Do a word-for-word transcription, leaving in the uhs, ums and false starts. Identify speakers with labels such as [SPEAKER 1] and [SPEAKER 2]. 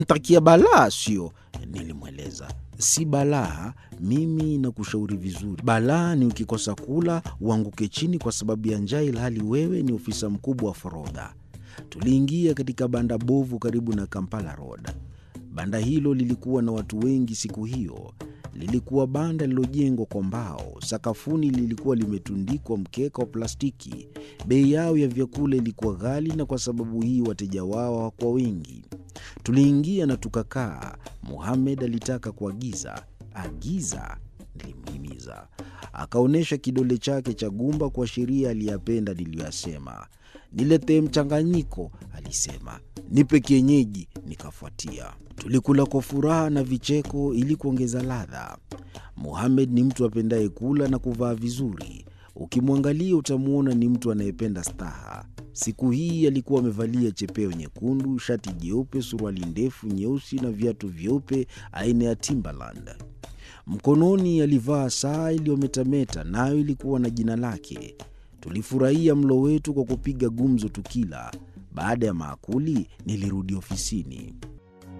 [SPEAKER 1] "Ntakia balaa sio?" nilimweleza. "Si balaa, mimi nakushauri vizuri. Balaa ni ukikosa kula uanguke chini kwa sababu ya njaa, ilhali wewe ni ofisa mkubwa wa forodha." Tuliingia katika banda bovu karibu na Kampala Road. Banda hilo lilikuwa na watu wengi siku hiyo. Lilikuwa banda lililojengwa kwa mbao. Sakafuni lilikuwa limetundikwa mkeka wa plastiki. Bei yao ya vyakula ilikuwa ghali, na kwa sababu hii wateja wao hawakuwa wengi. Tuliingia na tukakaa. Mohamed alitaka kuagiza. "Agiza," nilimhimiza. Akaonyesha kidole chake cha gumba kuashiria aliyapenda niliyoyasema. "Niletee mchanganyiko," alisema. "Nipe kienyeji," nikafuatia. Tulikula kwa furaha na vicheko ili kuongeza ladha. Mohamed ni mtu apendaye kula na kuvaa vizuri. Ukimwangalia utamuona ni mtu anayependa staha. Siku hii alikuwa amevalia chepeo nyekundu, shati jeupe, suruali ndefu nyeusi na viatu vyeupe aina ya Timberland. Mkononi alivaa saa iliyometameta, nayo ilikuwa na jina lake. Tulifurahia mlo wetu kwa kupiga gumzo tukila. Baada ya maakuli nilirudi ofisini.